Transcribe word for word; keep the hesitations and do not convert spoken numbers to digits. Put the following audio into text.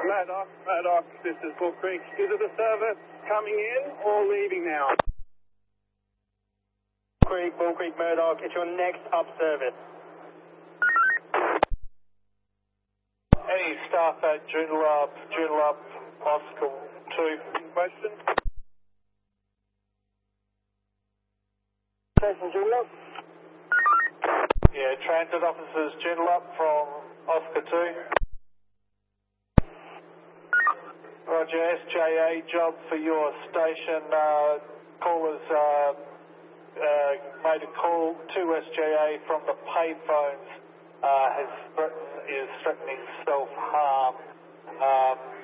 Maddox, Maddox, this is Bull Creek. Is it a service coming in or leaving now? Creek, Bull Creek, Murdoch, it's your next up service. Any staff at Joondalup, Joondalup, Oscar two. Question? Station Joondalup? Yeah, transit officers Joondalup from Oscar two. Roger, S J A job for your station. Uh, callers uh, uh, made a call to S J A from the payphones. Uh, has threatened, is threatening self-harm. Um,